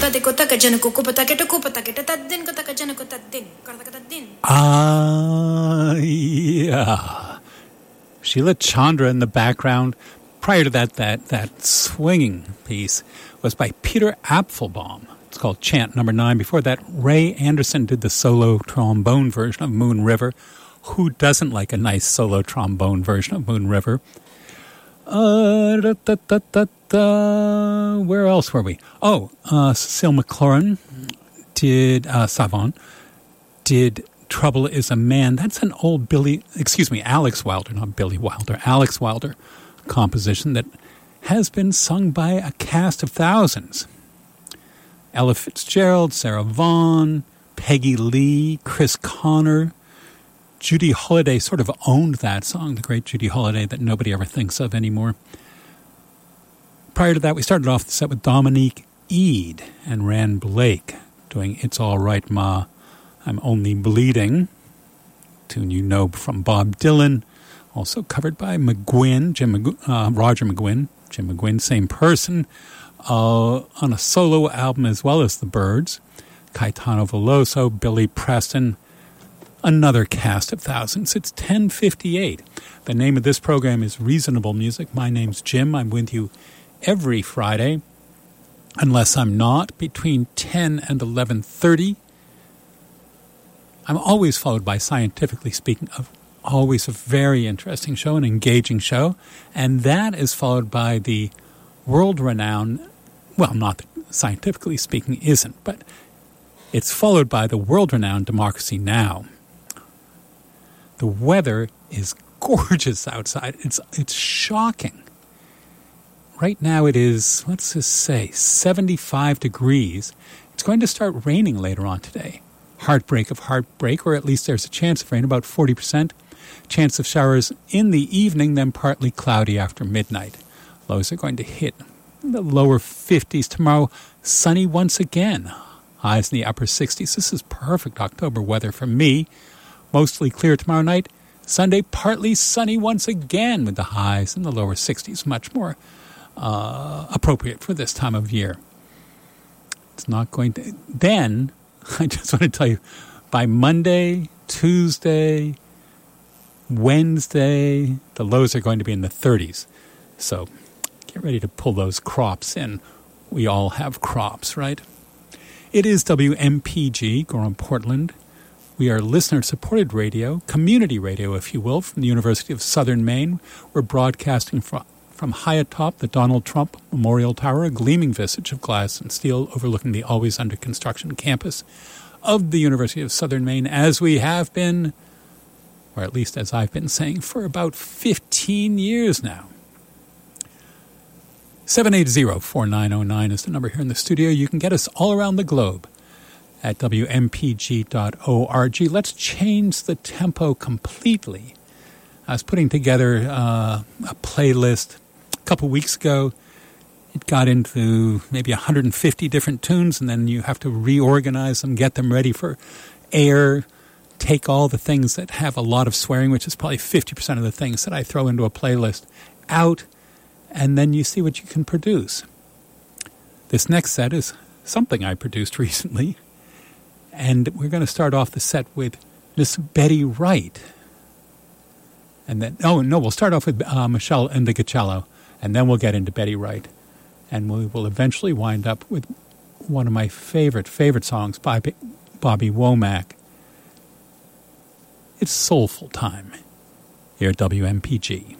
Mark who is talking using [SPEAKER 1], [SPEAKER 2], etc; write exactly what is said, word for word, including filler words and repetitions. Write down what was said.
[SPEAKER 1] Ah, yeah. Sheila Chandra in the background. Prior to that, that, that swinging piece was by Peter Apfelbaum. It's called Chant Number Nine. Before that, Ray Anderson did the solo trombone version of Moon River. Who doesn't like a nice solo trombone version of Moon River? Uh, da, da, da, da, da. Where else were we? Oh, uh, Cecile McLaurin did, uh, Savon did Trouble is a Man. That's an old Billy, excuse me, Alex Wilder, not Billy Wilder, Alex Wilder composition that has been sung by a cast of thousands. Ella Fitzgerald, Sarah Vaughan, Peggy Lee, Chris Connor. Judy Holliday sort of owned that song, the great Judy Holliday that nobody ever thinks of anymore. Prior to that, we started off the set with Dominique Eade and Rand Blake doing It's All Right, Ma, I'm Only Bleeding, tune you know from Bob Dylan, also covered by McGuinn, Jim McGu- uh, Roger McGuinn, Jim McGuinn, same person, uh, on a solo album as well as the Byrds, Caetano Veloso, Billy Preston, another cast of thousands. It's ten fifty-eight. The name of this program is Reasonable Music. My name's Jim. I'm with you every Friday, unless I'm not, between ten and eleven thirty. I'm always followed by Scientifically Speaking, of always a very interesting show, an engaging show, and that is followed by the world-renowned, well, not Scientifically Speaking isn't, but it's followed by the world-renowned Democracy Now! The weather is gorgeous outside. It's it's shocking. Right now it is, let's just say, seventy-five degrees. It's going to start raining later on today. Heartbreak of heartbreak, or at least there's a chance of rain, about forty percent. Chance of showers in the evening, then partly cloudy after midnight. Lows are going to hit the lower fifties tomorrow. Sunny once again. Highs in the upper sixties. This is perfect October weather for me. Mostly clear tomorrow night. Sunday, partly sunny once again with the highs in the lower sixties. Much more uh, appropriate for this time of year. It's not going to... Then, I just want to tell you, by Monday, Tuesday, Wednesday, the lows are going to be in the thirties. So get ready to pull those crops in. We all have crops, right? It is W M P G, Gorham, Portland. We are listener-supported radio, community radio, if you will, from the University of Southern Maine. We're broadcasting from, from high atop the Donald Trump Memorial Tower, a gleaming visage of glass and steel overlooking the always under-construction campus of the University of Southern Maine, as we have been, or at least as I've been saying, for about fifteen years now. seven eight zero, four nine zero nine is the number here in the studio. You can get us all around the globe at W M P G dot org. Let's change the tempo completely. I was putting together uh, a playlist a couple weeks ago. It got into maybe one hundred fifty different tunes, and then you have to reorganize them, get them ready for air, take all the things that have a lot of swearing, which is probably fifty percent of the things that I throw into a playlist, out, and then you see what you can produce. This next set is something I produced recently. And we're going to start off the set with Miss Betty Wright. And then, oh, no, we'll start off with uh, Michelle Indegecello, and then we'll get into Betty Wright. And we will eventually wind up with one of my favorite, favorite songs by Bobby Womack. It's Soulful Time here at W M P G.